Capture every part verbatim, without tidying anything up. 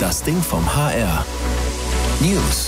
Das Ding vom H R. News.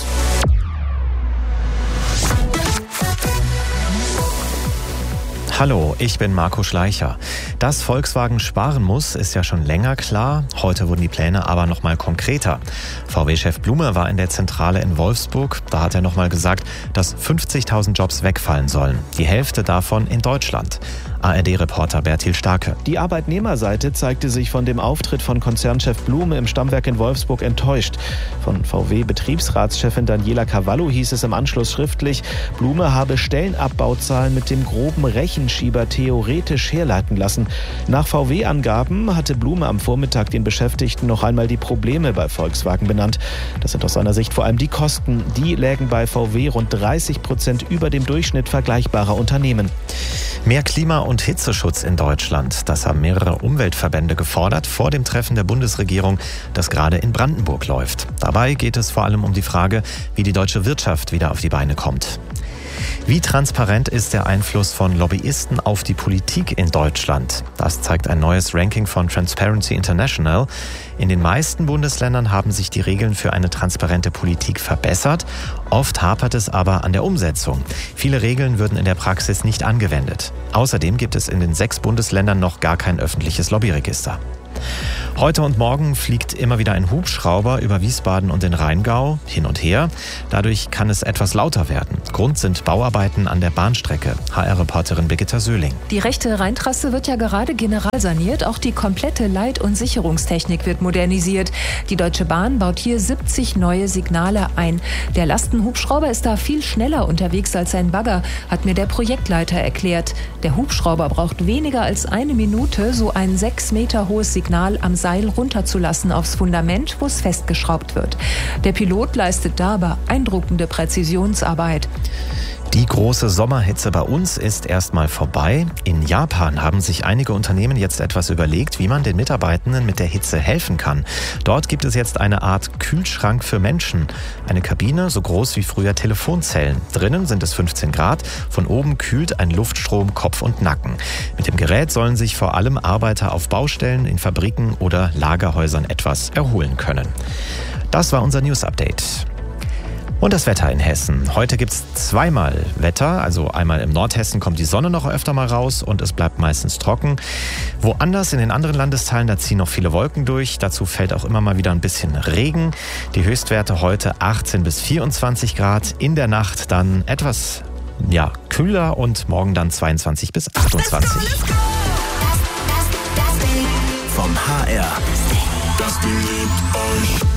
Hallo, ich bin Marco Schleicher. Dass Volkswagen sparen muss, ist ja schon länger klar. Heute wurden die Pläne aber noch mal konkreter. V W-Chef Blume war in der Zentrale in Wolfsburg. Da hat er noch mal gesagt, dass fünfzigtausend Jobs wegfallen sollen. Die Hälfte davon in Deutschland. A R D-Reporter Bertil Starke. Die Arbeitnehmerseite zeigte sich von dem Auftritt von Konzernchef Blume im Stammwerk in Wolfsburg enttäuscht. Von V W-Betriebsratschefin Daniela Cavallo hieß es im Anschluss schriftlich, Blume habe Stellenabbauzahlen mit dem groben Rechenschieber theoretisch herleiten lassen. Nach V W-Angaben hatte Blume am Vormittag den Beschäftigten noch einmal die Probleme bei Volkswagen benannt. Das sind aus seiner Sicht vor allem die Kosten. Die lägen bei V W rund dreißig Prozent über dem Durchschnitt vergleichbarer Unternehmen. Mehr Klima- und Hitzeschutz in Deutschland. Das haben mehrere Umweltverbände gefordert vor dem Treffen der Bundesregierung, das gerade in Brandenburg läuft. Dabei geht es vor allem um die Frage, wie die deutsche Wirtschaft wieder auf die Beine kommt. Wie transparent ist der Einfluss von Lobbyisten auf die Politik in Deutschland? Das zeigt ein neues Ranking von Transparency International. In den meisten Bundesländern haben sich die Regeln für eine transparente Politik verbessert. Oft hapert es aber an der Umsetzung. Viele Regeln würden in der Praxis nicht angewendet. Außerdem gibt es in den sechs Bundesländern noch gar kein öffentliches Lobbyregister. Heute und morgen fliegt immer wieder ein Hubschrauber über Wiesbaden und den Rheingau hin und her. Dadurch kann es etwas lauter werden. Grund sind Bauarbeiten an der Bahnstrecke. H R-Reporterin Birgitta Söhling. Die rechte Rheintrasse wird ja gerade generalsaniert. Auch die komplette Leit- und Sicherungstechnik wird modernisiert. Die Deutsche Bahn baut hier siebzig neue Signale ein. Der Lastenhubschrauber ist da viel schneller unterwegs als ein Bagger, hat mir der Projektleiter erklärt. Der Hubschrauber braucht weniger als eine Minute, so ein sechs Meter hohes Signal am Seil runterzulassen aufs Fundament, wo es festgeschraubt wird. Der Pilot leistet da beeindruckende Präzisionsarbeit. Die große Sommerhitze bei uns ist erstmal vorbei. In Japan haben sich einige Unternehmen jetzt etwas überlegt, wie man den Mitarbeitenden mit der Hitze helfen kann. Dort gibt es jetzt eine Art Kühlschrank für Menschen. Eine Kabine so groß wie früher Telefonzellen. Drinnen sind es fünfzehn Grad. Von oben kühlt ein Luftstrom Kopf und Nacken. Mit dem Gerät sollen sich vor allem Arbeiter auf Baustellen, in Fabriken oder Lagerhäusern etwas erholen können. Das war unser News-Update. Und das Wetter in Hessen. Heute gibt's zweimal Wetter, also einmal im Nordhessen kommt die Sonne noch öfter mal raus und es bleibt meistens trocken. Woanders in den anderen Landesteilen, da ziehen noch viele Wolken durch. Dazu fällt auch immer mal wieder ein bisschen Regen. Die Höchstwerte heute achtzehn bis vierundzwanzig Grad. In der Nacht dann etwas ja, kühler und morgen dann zweiundzwanzig bis achtundzwanzig. Vom H R. Das Ding liebt euch.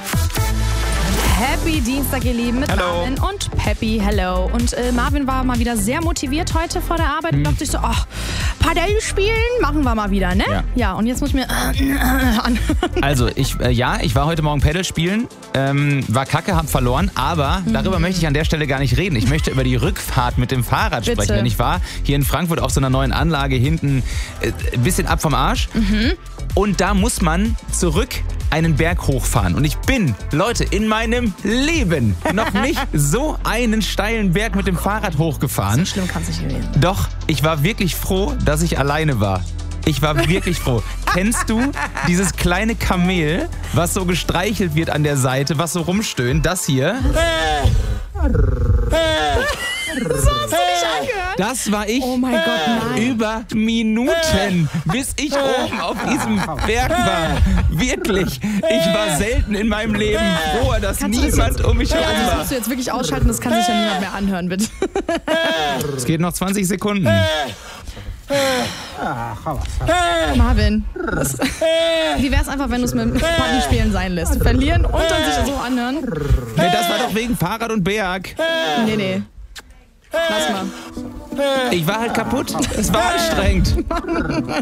Happy Dienstag, ihr Lieben, mit Hello. Marvin und Peppy. Hello. Und äh, Marvin war mal wieder sehr motiviert heute vor der Arbeit und dachte ich so, ach, Padel spielen machen wir mal wieder, ne? Ja. Ja, und jetzt muss ich mir äh, äh, an. Also, ich, äh, ja, ich war heute Morgen Paddle spielen, ähm, war kacke, hab verloren, aber mhm. darüber möchte ich an der Stelle gar nicht reden. Ich möchte über die Rückfahrt mit dem Fahrrad Bitte. sprechen. Denn ich war hier in Frankfurt auf so einer neuen Anlage hinten äh, ein bisschen ab vom Arsch. Mhm. Und da muss man zurück einen Berg hochfahren. Und ich bin, Leute, in meinem Leben noch nicht so einen steilen Berg mit dem Fahrrad hochgefahren. So schlimm kann es nicht gewesen. Doch, ich war wirklich froh, dass ich alleine war. Ich war wirklich froh. Kennst du dieses kleine Kamel, was so gestreichelt wird an der Seite, was so rumstöhnt? Das hier. So hast du dich angehört? Das war ich Oh mein Gott, nein. über Minuten, bis ich oben auf diesem Berg war. Wirklich. Ich war selten in meinem Leben froher, dass Kannst du das niemand um mich herum Also das war. musst du jetzt wirklich ausschalten, das kann sich ja niemand mehr anhören, bitte. Es geht noch zwanzig Sekunden. Marvin, das, wie wär's einfach, wenn du es mit Partyspielen sein lässt? Verlieren und dann sich so anhören? Nee, das war doch wegen Fahrrad und Berg. Nee, nee. Lass mal. Ich war halt kaputt. Es war anstrengend.